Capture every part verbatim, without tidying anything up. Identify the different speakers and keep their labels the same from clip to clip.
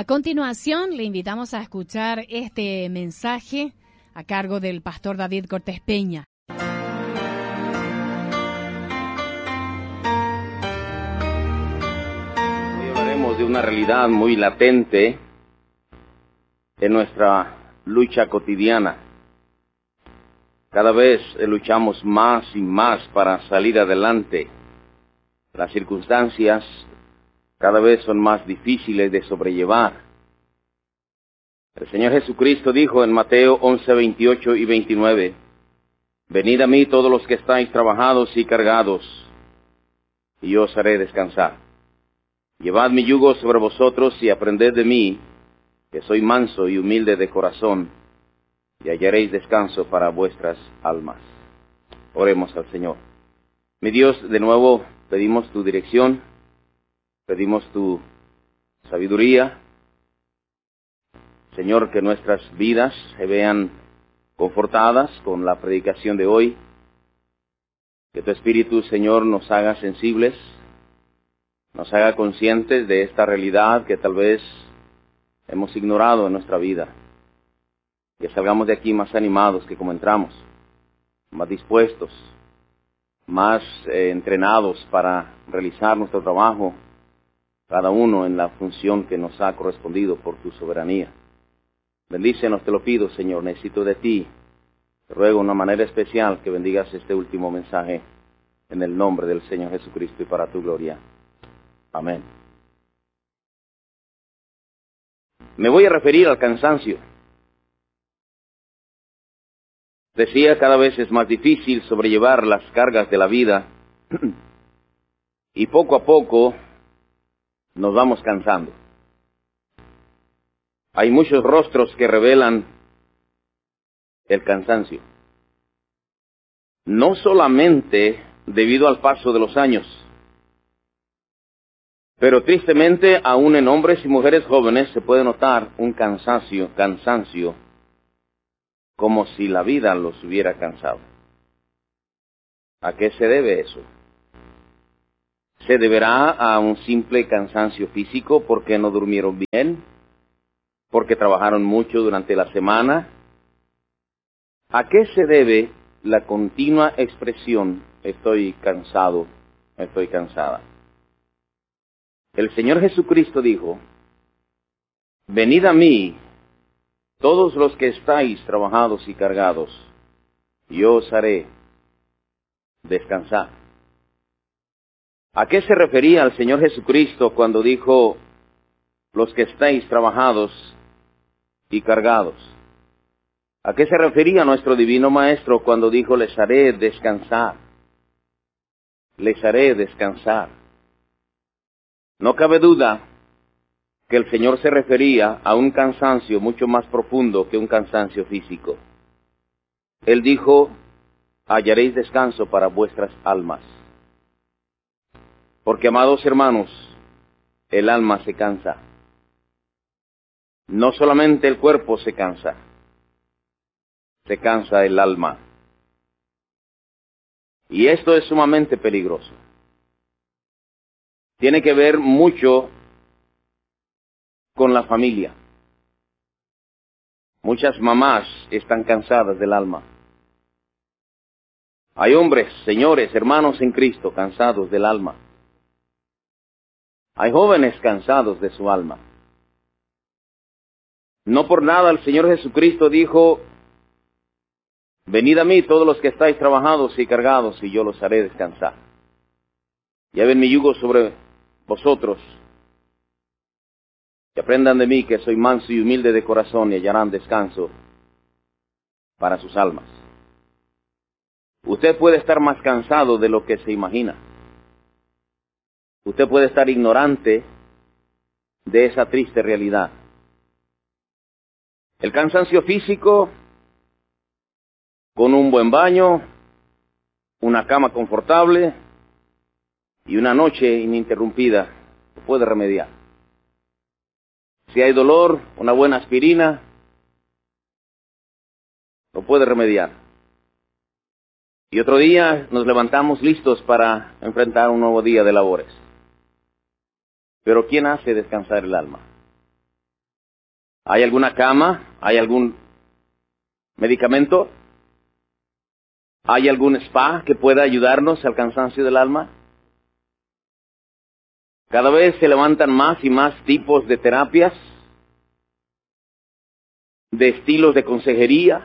Speaker 1: A continuación, le invitamos a escuchar este mensaje a cargo del pastor David Cortés Peña.
Speaker 2: Hoy hablaremos de una realidad muy latente en nuestra lucha cotidiana. Cada vez luchamos más y más para salir adelante. Las circunstancias cada vez son más difíciles de sobrellevar. El Señor Jesucristo dijo en Mateo once, veintiocho y veintinueve, «Venid a mí todos los que estáis trabajados y cargados, y yo os haré descansar. Llevad mi yugo sobre vosotros y aprended de mí, que soy manso y humilde de corazón, y hallaréis descanso para vuestras almas». Oremos al Señor. Mi Dios, de nuevo pedimos tu dirección, pedimos tu sabiduría. Señor, que nuestras vidas se vean confortadas con la predicación de hoy. Que tu Espíritu, Señor, nos haga sensibles, nos haga conscientes de esta realidad que tal vez hemos ignorado en nuestra vida. Que salgamos de aquí más animados que como entramos, más dispuestos, más eh, entrenados para realizar nuestro trabajo, cada uno en la función que nos ha correspondido por tu soberanía. Bendícenos, te lo pido, Señor, necesito de ti. Te ruego de una manera especial que bendigas este último mensaje en el nombre del Señor Jesucristo y para tu gloria. Amén. Me voy a referir al cansancio. Decía, cada vez es más difícil sobrellevar las cargas de la vida y poco a poco nos vamos cansando. Hay muchos rostros que revelan el cansancio. No solamente debido al paso de los años, pero tristemente aún en hombres y mujeres jóvenes se puede notar un cansancio, cansancio, como si la vida los hubiera cansado. ¿A qué se debe eso? ¿Se deberá a un simple cansancio físico porque no durmieron bien? ¿Porque trabajaron mucho durante la semana? ¿A qué se debe la continua expresión estoy cansado, estoy cansada? El Señor Jesucristo dijo, venid a mí, todos los que estáis trabajados y cargados, y yo os haré descansar. ¿A qué se refería el Señor Jesucristo cuando dijo, los que estáis trabajados y cargados? ¿A qué se refería nuestro Divino Maestro cuando dijo, les haré descansar? Les haré descansar. No cabe duda que el Señor se refería a un cansancio mucho más profundo que un cansancio físico. Él dijo, hallaréis descanso para vuestras almas. Porque, amados hermanos, el alma se cansa. No solamente el cuerpo se cansa, se cansa el alma. Y esto es sumamente peligroso. Tiene que ver mucho con la familia. Muchas mamás están cansadas del alma. Hay hombres, señores, hermanos en Cristo, cansados del alma. Hay jóvenes cansados de su alma. No por nada el Señor Jesucristo dijo, venid a mí todos los que estáis trabajados y cargados, y yo los haré descansar. Lleven mi yugo sobre vosotros, y aprendan de mí que soy manso y humilde de corazón, y hallarán descanso para sus almas. Usted puede estar más cansado de lo que se imagina. Usted puede estar ignorante de esa triste realidad. El cansancio físico, con un buen baño, una cama confortable y una noche ininterrumpida, lo puede remediar. Si hay dolor, una buena aspirina, lo puede remediar. Y otro día nos levantamos listos para enfrentar un nuevo día de labores. Pero ¿quién hace descansar el alma? ¿Hay alguna cama? ¿Hay algún medicamento? ¿Hay algún spa que pueda ayudarnos al cansancio del alma? Cada vez se levantan más y más tipos de terapias, de estilos de consejería,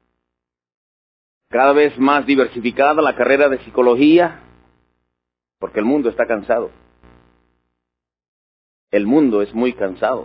Speaker 2: cada vez más diversificada la carrera de psicología, porque el mundo está cansado. El mundo es muy cansado.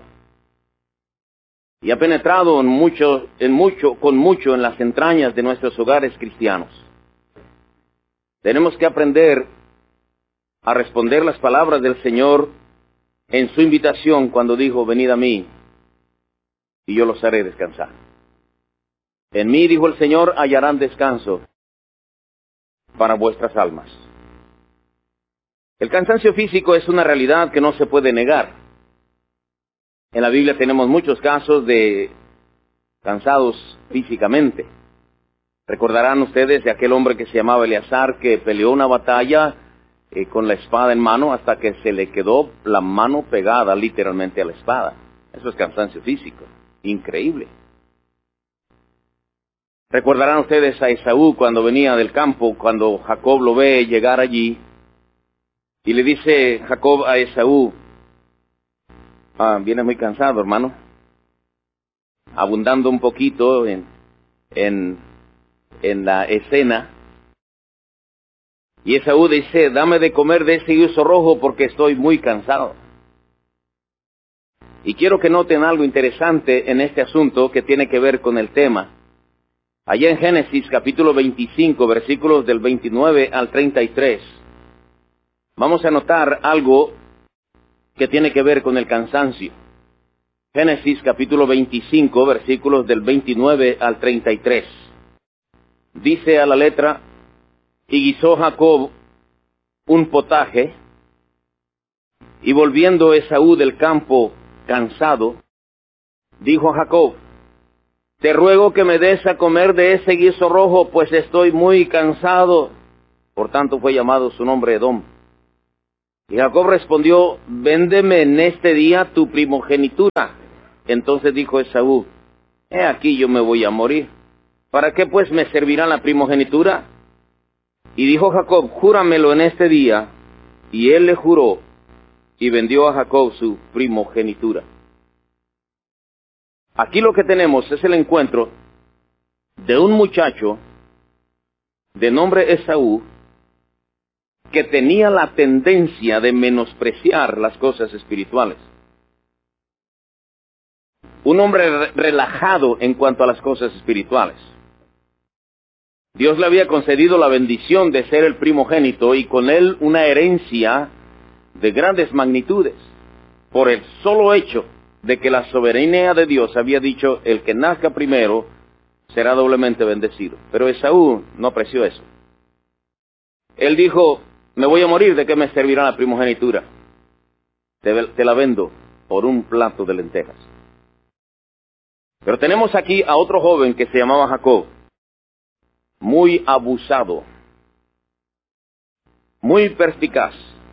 Speaker 2: Y ha penetrado en mucho, en mucho, con mucho en las entrañas de nuestros hogares cristianos. Tenemos que aprender a responder las palabras del Señor en su invitación cuando dijo, venid a mí, y yo los haré descansar. En mí, dijo el Señor, hallarán descanso para vuestras almas. El cansancio físico es una realidad que no se puede negar. En la Biblia tenemos muchos casos de cansados físicamente. Recordarán ustedes de aquel hombre que se llamaba Eleazar, que peleó una batalla eh, con la espada en mano hasta que se le quedó la mano pegada literalmente a la espada. Eso es cansancio físico. Increíble. Recordarán ustedes a Esaú cuando venía del campo, cuando Jacob lo ve llegar allí, y le dice Jacob a Esaú, ah, vienes muy cansado, hermano, abundando un poquito en, en, en la escena. Y Esaú dice, dame de comer de ese guiso rojo porque estoy muy cansado. Y quiero que noten algo interesante en este asunto que tiene que ver con el tema. Allá en Génesis capítulo veinticinco, versículos del veintinueve al treinta y tres, vamos a notar algo que tiene que ver con el cansancio. Génesis capítulo veinticinco, versículos del veintinueve al treinta y tres. Dice a la letra, y guisó Jacob un potaje, y volviendo Esaú del campo cansado, dijo a Jacob, te ruego que me des a comer de ese guiso rojo, pues estoy muy cansado. Por tanto fue llamado su nombre Edom. Y Jacob respondió, véndeme en este día tu primogenitura. Entonces dijo Esaú, he aquí yo me voy a morir. ¿Para qué pues me servirá la primogenitura? Y dijo Jacob, júramelo en este día. Y él le juró, y vendió a Jacob su primogenitura. Aquí lo que tenemos es el encuentro de un muchacho de nombre Esaú, que tenía la tendencia de menospreciar las cosas espirituales. Un hombre re- relajado en cuanto a las cosas espirituales. Dios le había concedido la bendición de ser el primogénito y con él una herencia de grandes magnitudes, por el solo hecho de que la soberanía de Dios había dicho, el que nazca primero será doblemente bendecido. Pero Esaú no apreció eso. Él dijo, me voy a morir, ¿de qué me servirá la primogenitura? Te, te la vendo por un plato de lentejas. Pero tenemos aquí a otro joven que se llamaba Jacob, muy abusado, muy perspicaz,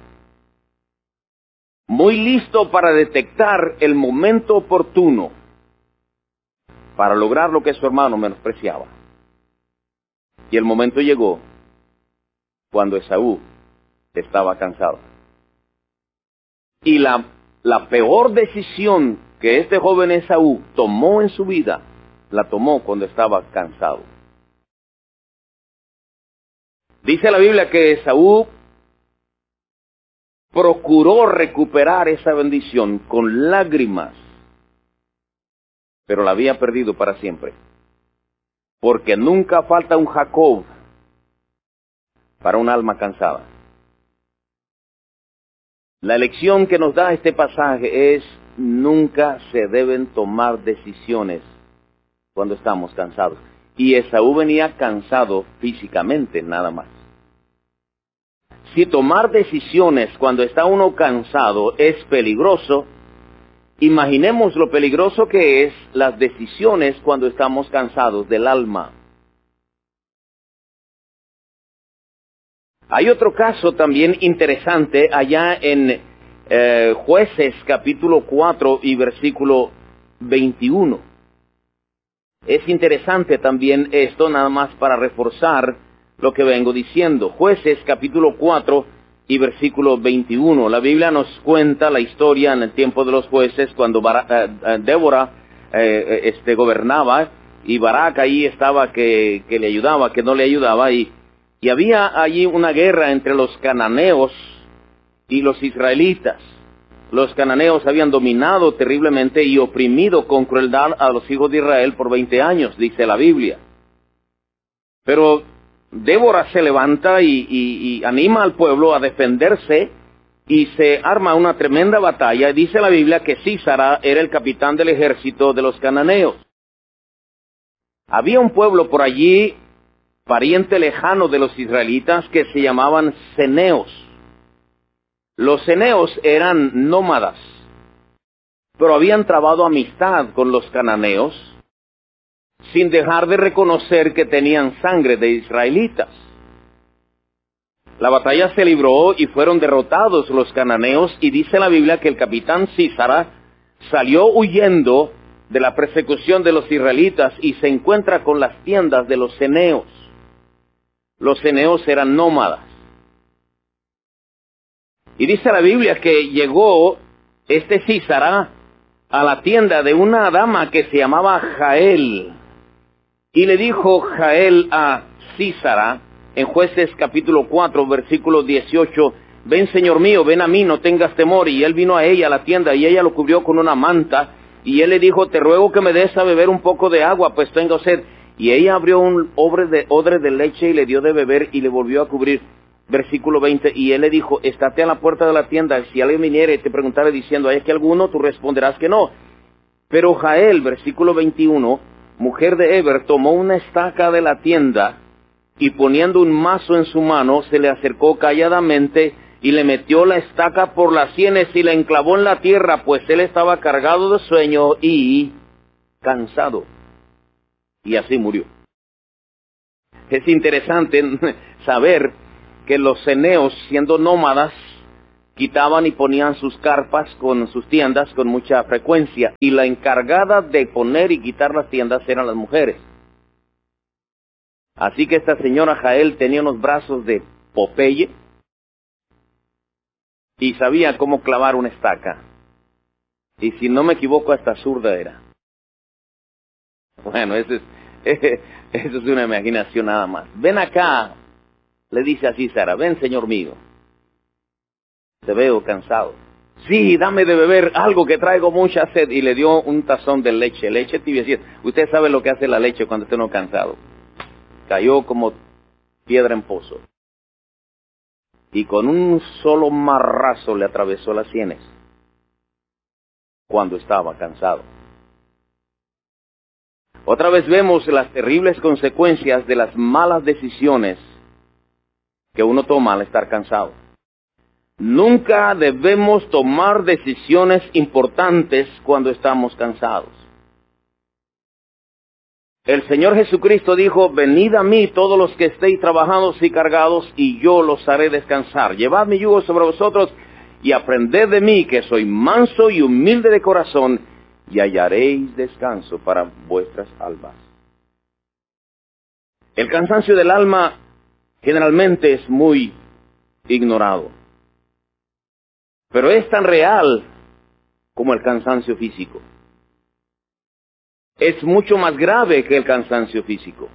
Speaker 2: muy listo para detectar el momento oportuno para lograr lo que su hermano menospreciaba. Y el momento llegó cuando Esaú estaba cansado. Y la, la peor decisión que este joven Esaú tomó en su vida, la tomó cuando estaba cansado. Dice la Biblia que Esaú procuró recuperar esa bendición con lágrimas, pero la había perdido para siempre. Porque nunca falta un Jacob para un alma cansada. La lección que nos da este pasaje es, nunca se deben tomar decisiones cuando estamos cansados. Y Esaú venía cansado físicamente, nada más. Si tomar decisiones cuando está uno cansado es peligroso, imaginemos lo peligroso que es las decisiones cuando estamos cansados del alma. Hay otro caso también interesante allá en eh, Jueces capítulo cuatro y versículo veintiuno. Es interesante también esto, nada más para reforzar lo que vengo diciendo. Jueces capítulo cuatro y versículo veintiuno. La Biblia nos cuenta la historia en el tiempo de los jueces, cuando Bar eh, eh, Débora eh, este, gobernaba, y Barak ahí estaba que, que le ayudaba, que no le ayudaba, y, y había allí una guerra entre los cananeos y los israelitas. Los cananeos habían dominado terriblemente y oprimido con crueldad a los hijos de Israel por veinte años, dice la Biblia. Pero Débora se levanta y, y, y anima al pueblo a defenderse, y se arma una tremenda batalla. Dice la Biblia que Sísara era el capitán del ejército de los cananeos. Había un pueblo por allí, pariente lejano de los israelitas, que se llamaban ceneos. Los ceneos eran nómadas, pero habían trabado amistad con los cananeos, sin dejar de reconocer que tenían sangre de israelitas. La batalla se libró y fueron derrotados los cananeos, y dice la Biblia que el capitán Sísara salió huyendo de la persecución de los israelitas y se encuentra con las tiendas de los ceneos. Los ceneos eran nómadas. Y dice la Biblia que llegó este Sísara a la tienda de una dama que se llamaba Jael. Y le dijo Jael a Sísara, en Jueces capítulo cuatro, versículo dieciocho, ven, señor mío, ven a mí, no tengas temor. Y él vino a ella a la tienda, y ella lo cubrió con una manta, y él le dijo, te ruego que me des a beber un poco de agua, pues tengo sed. Y ella abrió un odre de, odre de leche y le dio de beber, y le volvió a cubrir. Versículo veinte, y él le dijo, estate a la puerta de la tienda, si alguien viniere y te preguntare diciendo, ¿hay que alguno? Tú responderás que no. Pero Jael, versículo veintiuno, mujer de Heber, tomó una estaca de la tienda, y poniendo un mazo en su mano, se le acercó calladamente, y le metió la estaca por las sienes, y la enclavó en la tierra, pues él estaba cargado de sueño y cansado. Y así murió. Es interesante saber que los ceneos, siendo nómadas, quitaban y ponían sus carpas con sus tiendas con mucha frecuencia, y la encargada de poner y quitar las tiendas eran las mujeres. Así que esta señora Jael tenía unos brazos de Popeye y sabía cómo clavar una estaca. Y si no me equivoco, hasta zurda era. Bueno, eso es, eso es una imaginación nada más. Ven acá, le dice a Sísara, ven, señor mío, te veo cansado. Sí, dame de beber algo, que traigo mucha sed. Y le dio un tazón de leche, leche tibia. Usted sabe lo que hace la leche cuando está uno cansado. Cayó como piedra en pozo. Y con un solo marrazo le atravesó las sienes cuando estaba cansado. Otra vez vemos las terribles consecuencias de las malas decisiones que uno toma al estar cansado. Nunca debemos tomar decisiones importantes cuando estamos cansados. El Señor Jesucristo dijo, venid a mí todos los que estéis trabajados y cargados, y yo los haré descansar. Llevad mi yugo sobre vosotros y aprended de mí, que soy manso y humilde de corazón, y hallaréis descanso para vuestras almas. El cansancio del alma generalmente es muy ignorado, pero es tan real como el cansancio físico. Es mucho más grave que el cansancio físico.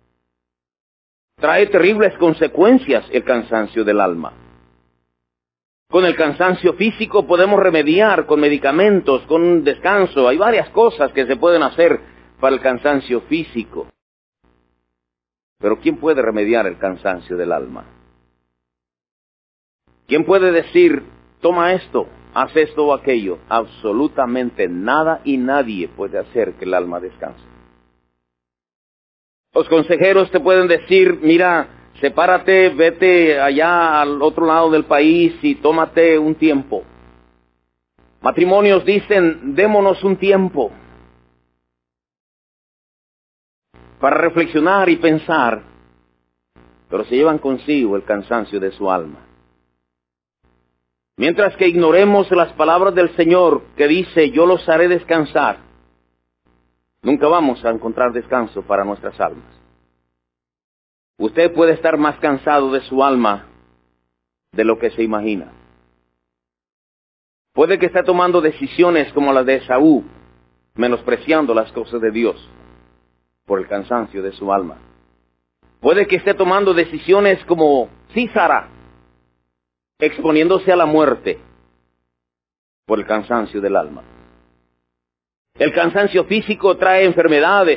Speaker 2: Trae terribles consecuencias el cansancio del alma. Con el cansancio físico podemos remediar con medicamentos, con un descanso. Hay varias cosas que se pueden hacer para el cansancio físico. Pero ¿quién puede remediar el cansancio del alma? ¿Quién puede decir, toma esto, haz esto o aquello? Absolutamente nada y nadie puede hacer que el alma descanse. Los consejeros te pueden decir, mira, sepárate, vete allá al otro lado del país y tómate un tiempo. Matrimonios dicen, démonos un tiempo para reflexionar y pensar, pero se llevan consigo el cansancio de su alma. Mientras que ignoremos las palabras del Señor que dice, yo los haré descansar, nunca vamos a encontrar descanso para nuestras almas. Usted puede estar más cansado de su alma de lo que se imagina. Puede que esté tomando decisiones como las de Esaú, menospreciando las cosas de Dios por el cansancio de su alma. Puede que esté tomando decisiones como Sísara, exponiéndose a la muerte por el cansancio del alma. El cansancio físico trae enfermedades,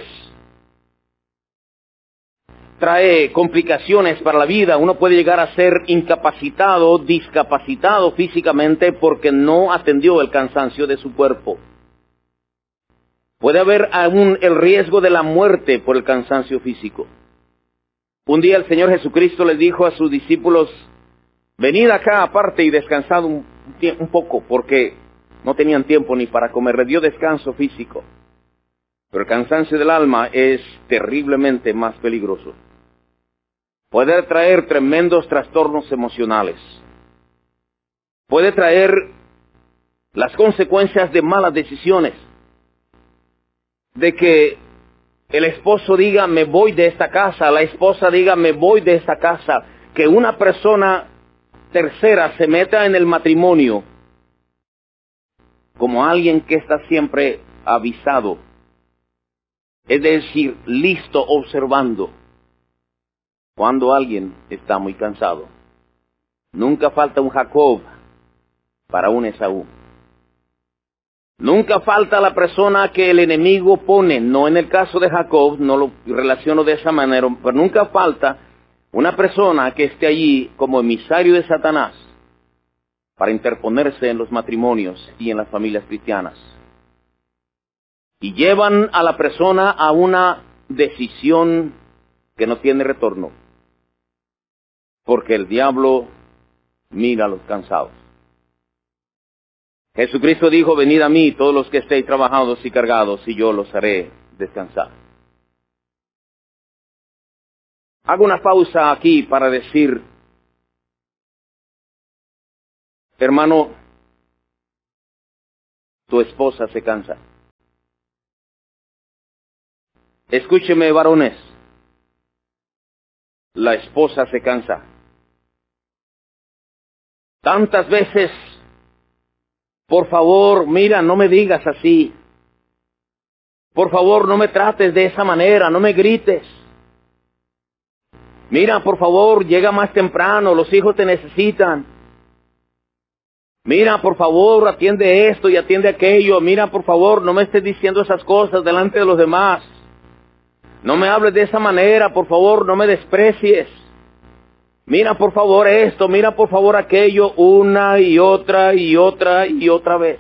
Speaker 2: trae complicaciones para la vida. Uno puede llegar a ser incapacitado, discapacitado físicamente porque no atendió el cansancio de su cuerpo. Puede haber aún el riesgo de la muerte por el cansancio físico. Un día el Señor Jesucristo les dijo a sus discípulos, venid acá aparte y descansad un, un poco, porque no tenían tiempo ni para comer. Les dio descanso físico. Pero el cansancio del alma es terriblemente más peligroso. Puede traer tremendos trastornos emocionales. Puede traer las consecuencias de malas decisiones. De que el esposo diga, me voy de esta casa, la esposa diga, me voy de esta casa, que una persona tercera se meta en el matrimonio como alguien que está siempre avisado, es decir, listo, observando cuando alguien está muy cansado. Nunca falta un Jacob para un Esaú. Nunca falta la persona que el enemigo pone, no en el caso de Jacob, no lo relaciono de esa manera, pero nunca falta una persona que esté allí como emisario de Satanás para interponerse en los matrimonios y en las familias cristianas. Y llevan a la persona a una decisión que no tiene retorno, porque el diablo mira a los cansados. Jesucristo dijo, venid a mí todos los que estéis trabajados y cargados, y yo los haré descansar. Hago una pausa aquí para decir, hermano, tu esposa se cansa. Escúcheme, varones, la esposa se cansa. Tantas veces, por favor, mira, no me digas así. Por favor, no me trates de esa manera, no me grites. Mira, por favor, llega más temprano, los hijos te necesitan. Mira, por favor, atiende esto y atiende aquello. Mira, por favor, no me estés diciendo esas cosas delante de los demás. No me hables de esa manera, por favor, no me desprecies. Mira, por favor, esto, mira, por favor, aquello, una y otra y otra y otra vez.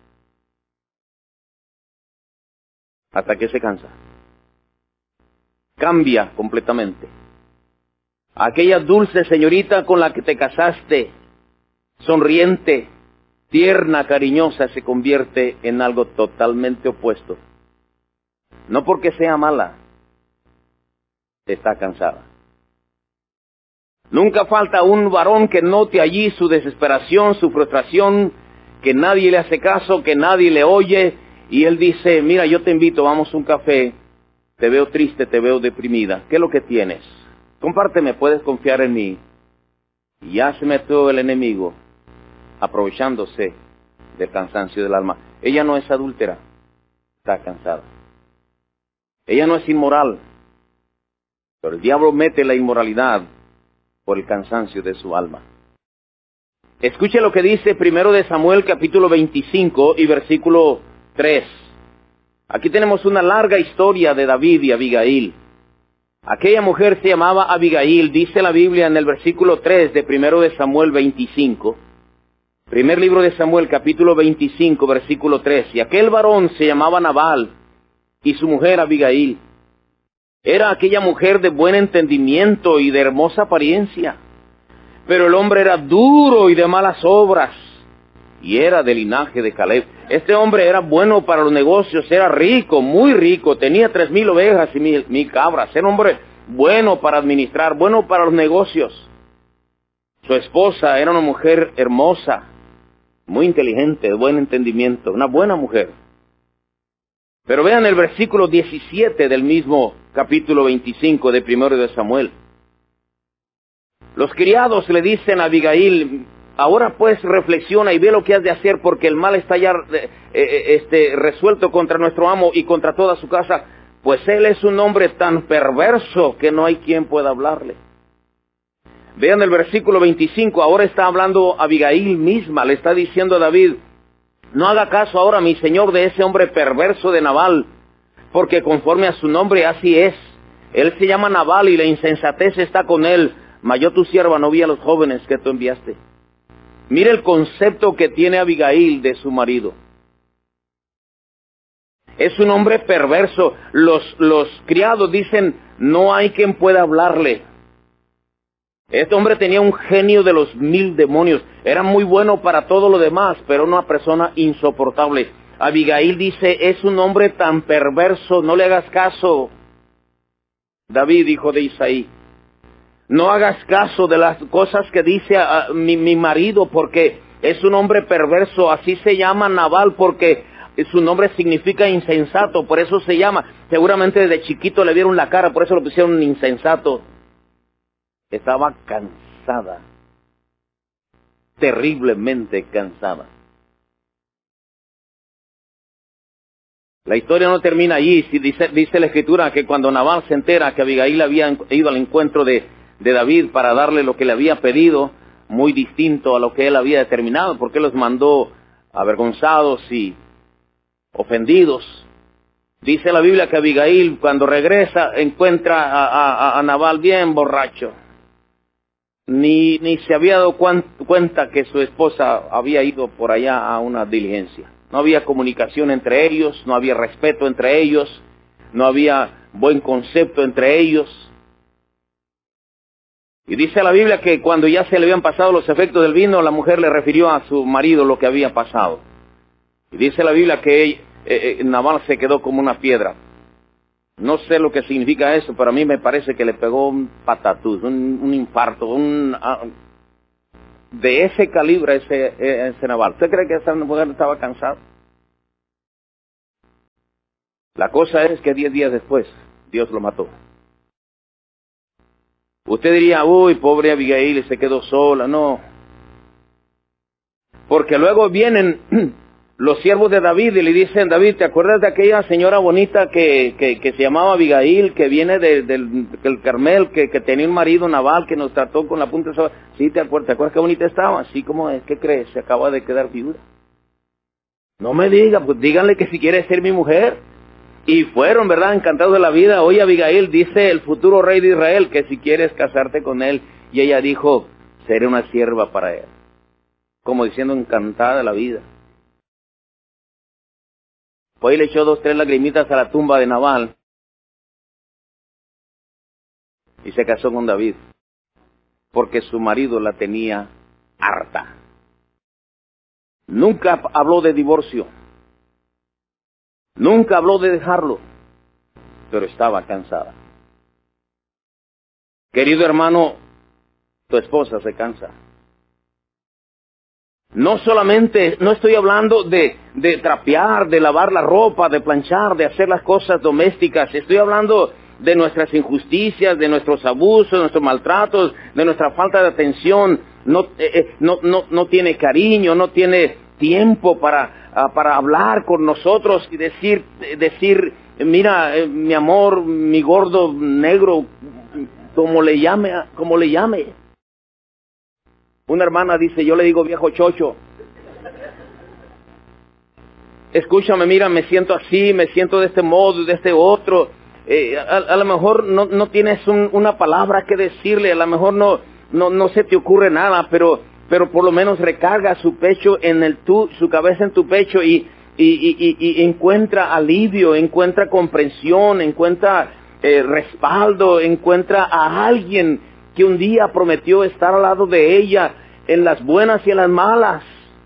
Speaker 2: Hasta que se cansa. Cambia completamente. Aquella dulce señorita con la que te casaste, sonriente, tierna, cariñosa, se convierte en algo totalmente opuesto. No porque sea mala, está cansada. Nunca falta un varón que note allí su desesperación, su frustración, que nadie le hace caso, que nadie le oye, y él dice, mira, yo te invito, vamos a un café, te veo triste, te veo deprimida, ¿qué es lo que tienes? Compárteme, puedes confiar en mí. Y ya se metió el enemigo, aprovechándose del cansancio del alma. Ella no es adúltera, está cansada. Ella no es inmoral, pero el diablo mete la inmoralidad por el cansancio de su alma. Escuche lo que dice primero de Samuel capítulo veinticinco y versículo tres. Aquí tenemos una larga historia de David y Abigail. Aquella mujer se llamaba Abigail, dice la Biblia en el versículo tres de primero de Samuel veinticinco. Primer libro de Samuel capítulo veinticinco versículo tres. Y aquel varón se llamaba Nabal y su mujer Abigail. Era aquella mujer de buen entendimiento y de hermosa apariencia. Pero el hombre era duro y de malas obras. Y era del linaje de Caleb. Este hombre era bueno para los negocios, era rico, muy rico. Tenía tres mil ovejas y mil, mil cabras. Era un hombre bueno para administrar, bueno para los negocios. Su esposa era una mujer hermosa, muy inteligente, de buen entendimiento, una buena mujer. Pero vean el versículo diecisiete del mismo capítulo veinticinco de Primero de Samuel. Los criados le dicen a Abigail: ahora pues reflexiona y ve lo que has de hacer, porque el mal está ya eh, eh, este, resuelto contra nuestro amo y contra toda su casa, pues él es un hombre tan perverso que no hay quien pueda hablarle. Vean el versículo veinticinco, ahora está hablando Abigail misma, le está diciendo a David: no haga caso ahora, mi señor, de ese hombre perverso de Nabal, porque conforme a su nombre así es. Él se llama Nabal y la insensatez está con él, mas yo tu sierva no vi a los jóvenes que tú enviaste. Mire el concepto que tiene Abigail de su marido. Es un hombre perverso. Los, los criados dicen: no hay quien pueda hablarle. Este hombre tenía un genio de los mil demonios. Era muy bueno para todo lo demás, pero una persona insoportable. Abigail dice: es un hombre tan perverso, no le hagas caso. David, hijo de Isaí, no hagas caso de las cosas que dice a, a, mi, mi marido, porque es un hombre perverso. Así se llama Nabal, porque su nombre significa insensato, por eso se llama. Seguramente desde chiquito le vieron la cara, por eso lo pusieron insensato. Estaba cansada, terriblemente cansada. La historia no termina allí. Si dice, dice la Escritura que cuando Nabal se entera que Abigail había ido al encuentro de, de David para darle lo que le había pedido, muy distinto a lo que él había determinado, porque los mandó avergonzados y ofendidos. Dice la Biblia que Abigail, cuando regresa, encuentra a, a, a Nabal bien borracho. Ni, ni se había dado cuenta que su esposa había ido por allá a una diligencia. No había comunicación entre ellos, no había respeto entre ellos, no había buen concepto entre ellos. Y dice la Biblia que cuando ya se le habían pasado los efectos del vino, la mujer le refirió a su marido lo que había pasado. Y dice la Biblia que ella, eh, eh, Nabal se quedó como una piedra. No sé lo que significa eso, pero a mí me parece que le pegó un patatús, un, un infarto, un... Uh, de ese calibre ese, ese Nabal. ¿Usted cree que esa mujer estaba cansada? La cosa es que diez días después, Dios lo mató. Usted diría: uy, pobre Abigail, se quedó sola. No. Porque luego vienen los siervos de David y le dicen: David, ¿te acuerdas de aquella señora bonita que, que, que se llamaba Abigail, que viene de, del, del Carmel, que, que tenía un marido Nabal que nos trató con la punta de su... Sí, ¿te acuerdas? ¿Te acuerdas qué bonita estaba? Así como es. ¿Qué crees? Se acaba de quedar viuda. No me diga, pues díganle que si quiere ser mi mujer. Y fueron, ¿verdad?, encantados de la vida. Oye, Abigail, dice el futuro rey de Israel que si quieres casarte con él. Y ella dijo: seré una sierva para él. Como diciendo, encantada de la vida. Pues le echó dos, tres lagrimitas a la tumba de Nabal y se casó con David, porque su marido la tenía harta. Nunca habló de divorcio, nunca habló de dejarlo, pero estaba cansada. Querido hermano, tu esposa se cansa. No solamente, no estoy hablando de, de trapear, de lavar la ropa, de planchar, de hacer las cosas domésticas. Estoy hablando de nuestras injusticias, de nuestros abusos, de nuestros maltratos, de nuestra falta de atención. No, eh, no, no, no tiene cariño, no tiene tiempo para, uh, para hablar con nosotros y decir, decir, mira, eh, mi amor, mi gordo negro, como le llame, como le llame. Una hermana dice: yo le digo viejo chocho. Escúchame, mira, me siento así, me siento de este modo, de este otro. Eh, a, a lo mejor no, no tienes un, una palabra que decirle, a lo mejor no, no, no se te ocurre nada, pero, pero por lo menos recarga su pecho en el tu, su cabeza en tu pecho y, y, y, y, y encuentra alivio, encuentra comprensión, encuentra eh, respaldo, encuentra a alguien que un día prometió estar al lado de ella en las buenas y en las malas.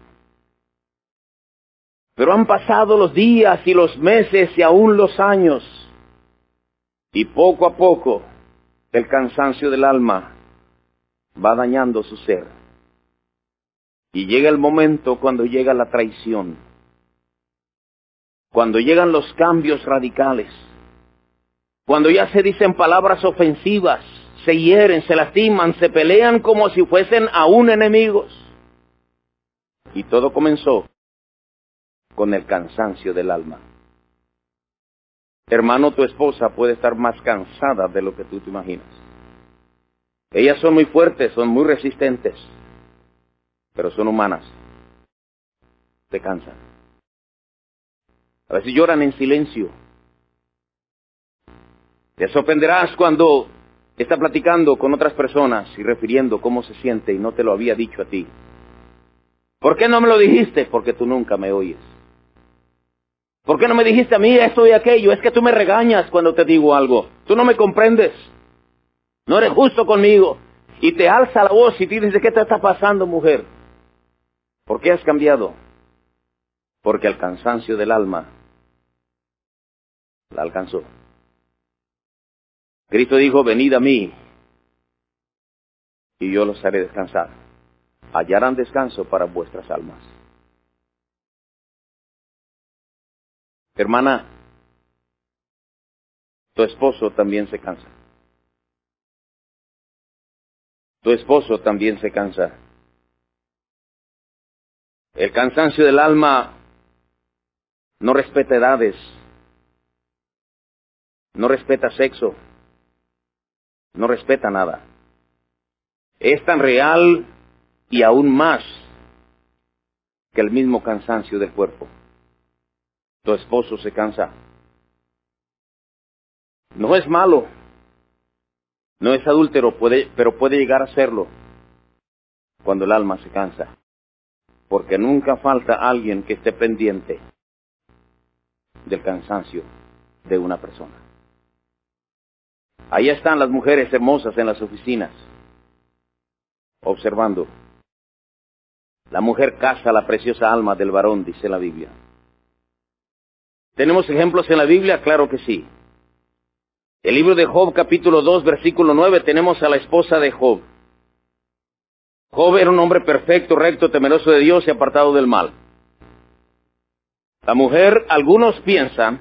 Speaker 2: Pero han pasado los días y los meses y aún los años, y poco a poco el cansancio del alma va dañando su ser. Y llega el momento cuando llega la traición. cuando llegan los cambios radicales, cuando ya se dicen palabras ofensivas, se hieren, se lastiman, se pelean como si fuesen aún enemigos. Y todo comenzó con el cansancio del alma. Hermano, tu esposa puede estar más cansada de lo que tú te imaginas. Ellas son muy fuertes, son muy resistentes, pero son humanas. Se cansan. A veces lloran en silencio. Te sorprenderás cuando está platicando con otras personas y refiriendo cómo se siente y no te lo había dicho a ti. ¿Por qué no me lo dijiste? Porque tú nunca me oyes. ¿Por qué no me dijiste a mí esto y aquello? Es que tú me regañas cuando te digo algo. Tú no me comprendes. No eres justo conmigo. Y te alza la voz y te dice, ¿qué te está pasando, mujer? ¿Por qué has cambiado? Porque el cansancio del alma la alcanzó. Cristo dijo, venid a mí y yo los haré descansar. Hallarán descanso para vuestras almas. Hermana, tu esposo también se cansa. Tu esposo también se cansa. El cansancio del alma no respeta edades, no respeta sexo, no respeta nada. Es tan real y aún más que el mismo cansancio del cuerpo. Tu esposo se cansa. No es malo, no es adúltero, puede, pero puede llegar a serlo cuando el alma se cansa. Porque nunca falta alguien que esté pendiente del cansancio de una persona. Ahí están las mujeres hermosas en las oficinas, observando. La mujer caza la preciosa alma del varón, dice la Biblia. ¿Tenemos ejemplos en la Biblia? Claro que sí. El libro de Job, capítulo dos, versículo nueve, tenemos a la esposa de Job. Job era un hombre perfecto, recto, temeroso de Dios y apartado del mal. La mujer, algunos piensan